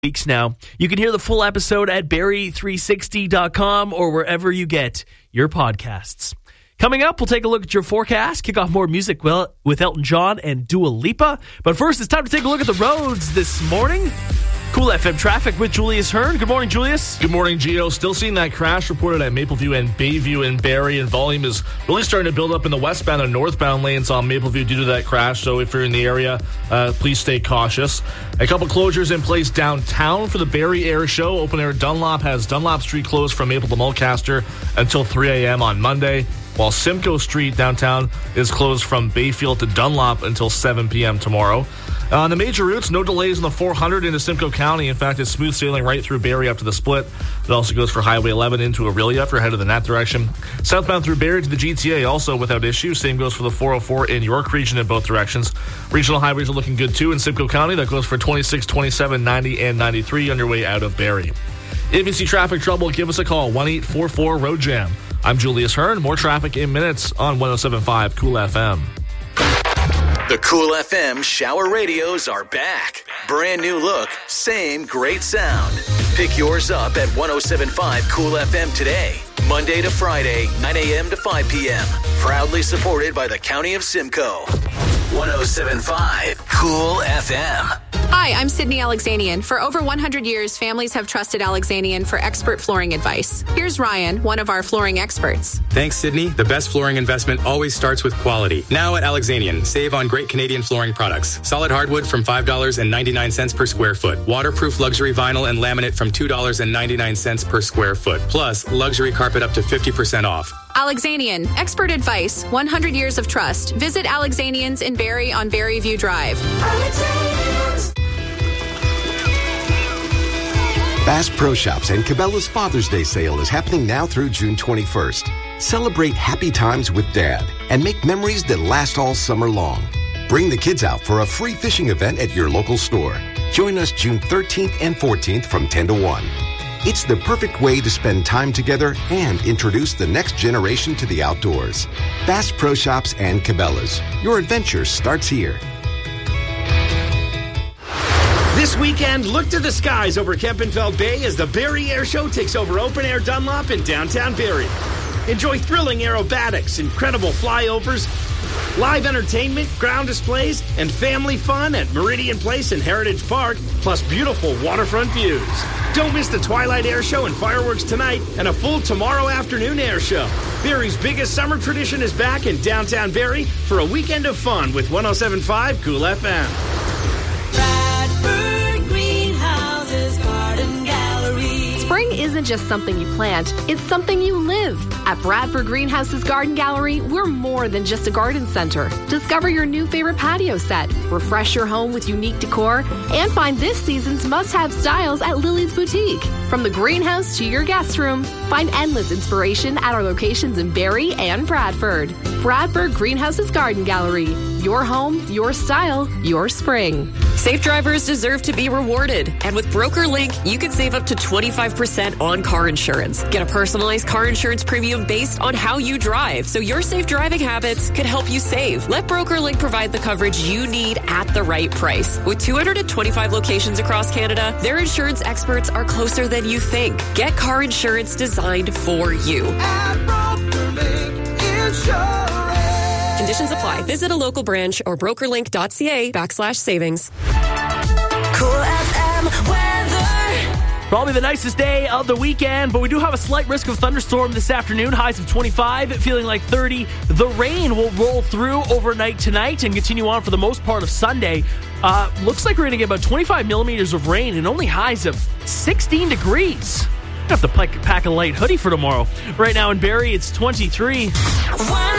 weeks now. You can hear the full episode at Barrie360.com or wherever you get your podcasts. Coming up, we'll take a look at your forecast, kick off more music with Elton John and Dua Lipa. But first, it's time to take a look at the roads this morning. Cool FM traffic with Julius Hearn. Good morning, Julius. Good morning, Gio. Still seeing that crash reported at Mapleview and Bayview in Barrie, and volume is really starting to build up in the westbound and northbound lanes on Mapleview due to that crash. So if you're in the area, please stay cautious. A couple closures in place downtown for the Barrie Air Show. Open Air Dunlop has Dunlop Street closed from Maple to Mulcaster until 3 a.m. on Monday, while Simcoe Street downtown is closed from Bayfield to Dunlop until 7 p.m. tomorrow. On the major routes, no delays on the 400 into Simcoe County. In fact, it's smooth sailing right through Barrie up to the split. It also goes for Highway 11 into Aurelia if you're headed in that direction. Southbound through Barrie to the GTA also without issue. Same goes for the 404 in York Region in both directions. Regional highways are looking good too in Simcoe County. That goes for 26, 27, 90, and 93 on your way out of Barrie. If you see traffic trouble, give us a call, 1-844-ROAD-JAM. I'm Julius Hearn. More traffic in minutes on 107.5 Cool FM. The Cool FM shower radios are back. Brand new look, same great sound. Pick yours up at 107.5 Cool FM today. Monday to Friday, 9 a.m. to 5 p.m. Proudly supported by the County of Simcoe. 107.5 Cool FM. Hi, I'm Sydney Alexanian. For over 100 years, families have trusted Alexanian for expert flooring advice. Here's Ryan, one of our flooring experts. Thanks, Sydney. The best flooring investment always starts with quality. Now at Alexanian, save on great Canadian flooring products. Solid hardwood from $5.99 per square foot. Waterproof luxury vinyl and laminate from $2.99 per square foot. Plus, luxury carpet up to 50% off. Alexanian, expert advice, 100 years of trust. Visit Alexanians in Barrie on Barrie View Drive. Bass Pro Shops and Cabela's Father's Day sale is happening now through June 21st. Celebrate happy times with Dad and make memories that last all summer long. Bring the kids out for a free fishing event at your local store. Join us June 13th and 14th from 10 to 1. It's the perfect way to spend time together and introduce the next generation to the outdoors. Bass Pro Shops and Cabela's. Your adventure starts here. This weekend, look to the skies over Kempenfeld Bay as the Barrie Air Show takes over Open Air Dunlop in downtown Barrie. Enjoy thrilling aerobatics, incredible flyovers, live entertainment, ground displays, and family fun at Meridian Place and Heritage Park, plus beautiful waterfront views. Don't miss the Twilight Air Show and fireworks tonight and a full tomorrow afternoon air show. Barrie's biggest summer tradition is back in downtown Barrie for a weekend of fun with 107.5 Cool FM. Spring isn't just something you plant, it's something you live. At Bradford Greenhouse's Garden Gallery, we're more than just a garden center. Discover your new favorite patio set, refresh your home with unique decor, and find this season's must-have styles at Lily's Boutique. From the greenhouse to your guest room, find endless inspiration at our locations in Barrie and Bradford. Bradford Greenhouse's Garden Gallery. Your home, your style, your spring. Safe drivers deserve to be rewarded. And with BrokerLink, you can save up to 25% on car insurance. Get a personalized car insurance premium based on how you drive, so your safe driving habits can help you save. Let BrokerLink provide the coverage you need at the right price. With 225 locations across Canada, their insurance experts are closer than you think. Get car insurance designed for you. At BrokerLink Insurance. Conditions apply. Visit a local branch or brokerlink.ca/savings. Cool FM weather. Probably the nicest day of the weekend, but we do have a slight risk of thunderstorm this afternoon. Highs of 25, feeling like 30. The rain will roll through overnight tonight and continue on for the most part of Sunday. Looks like we're going to get about 25 millimeters of rain and only highs of 16 degrees. I have to pack a light hoodie for tomorrow. Right now in Barrie, it's 23.